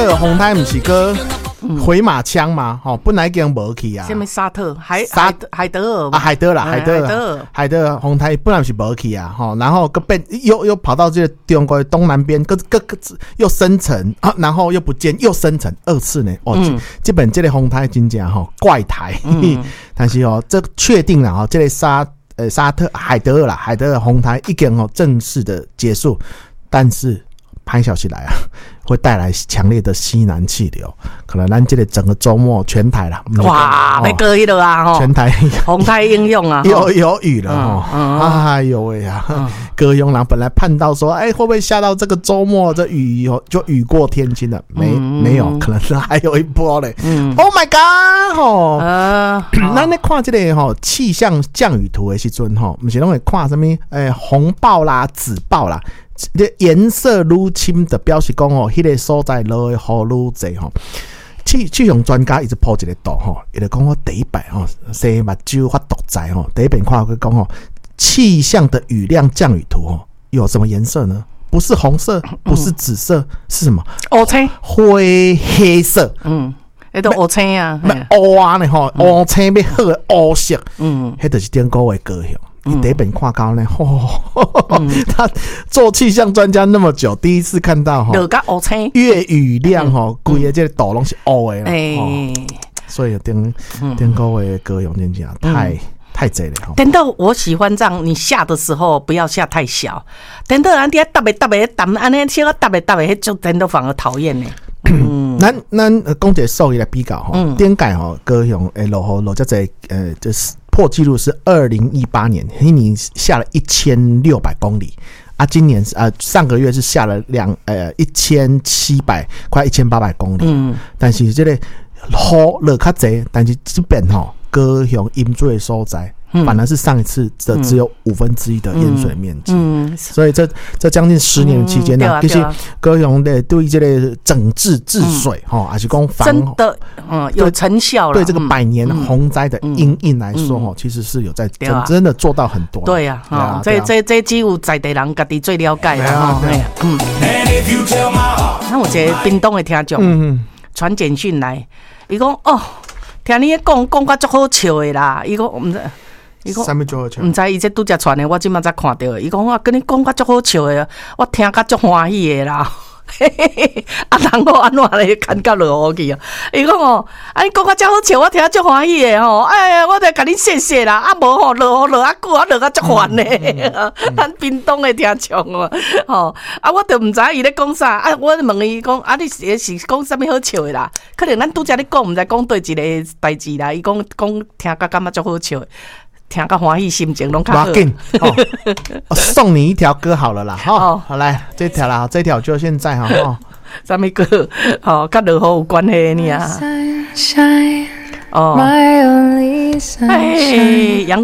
红台不是个回马枪嘛？本来已经没去啊。 什么沙特海德尔啊，海德尔红台本来是没去啊，然后又跑到这个中国的东南边，又生成啊，然后又不见，又生成2次呢。这本这个红台真正怪台，但是这确定了这个沙特海德尔红台已经正式的结束，但是拍消息来啊，会带来强烈的西南气流，可能咱这个整个周末全台啦， 哇，要过去了啊！ 全台红台应用啊， 有雨了哎呦喂呀！高雄人本来盼到说，会不会下到这个周末这雨就雨过天晴了？没有，可能还有一波嘞。Oh my god！ 咱咧看这个气象降雨图的时阵不是拢会看什么红暴啦、紫暴啦。颜色愈深的表示讲迄个所在落的雨愈济气象专家一直铺一个图伊就讲第一摆西目睭发毒仔第一遍看佢讲气象的雨量降雨图有什么颜色呢？不是红色，不是紫色，是什么？ 乌青、 灰黑色。 那都乌青啊， 乌啊呢乌青要好的乌色。迄就是顶个月高雄。你第一本看到呢，他做气象专家那么久，第一次看到月雨量规个这个岛拢是乌的啦，所以顶个月高雄真正太济了。 等到我喜欢这样，你下的时候不要下太小，等到人家搭安尼小个搭迄就等到反而讨厌呢。 咱讲一个数据来比较顶届高雄的落遮济就是破纪录是2018年，那年下了1600公里啊，今年上个月是下了1700快1800公里。但是这个雨落较济，但是这边高雄淹水的所在反而是上一次的只有1/5的淹水面积。所以这将近10年期间呢，其实高雄的对这个整治治水还是讲真的有成效了。 对这个100年洪灾的因应来说其实是有在真的做到很多。 对呀，这只有在地人家己最了解的。那我觉得屏东的听众传简讯来，伊讲听你讲到足好笑的啦，伊讲伊讲，唔知伊这拄则传的，我即马才看到。伊讲我跟你讲甲足好笑的，我听甲足欢喜的啦。啊，人我安怎咧看到落雨去啊？伊讲你讲甲足好笑，我听足欢喜的哎呀，我得甲你谢谢啦。啊，无落啊久啊，落啊足烦的。咱屏东的听众啊，我都唔知伊咧讲啥。啊，我问伊讲你是讲啥物好笑的啦？可能咱拄则咧讲，唔知讲对一个代志啦。伊讲听甲感觉足好笑的。听个欢喜心情拢较好。 送你一条歌好了啦，好来这条啦，这条就现在什么歌？跟落雨有关系呢？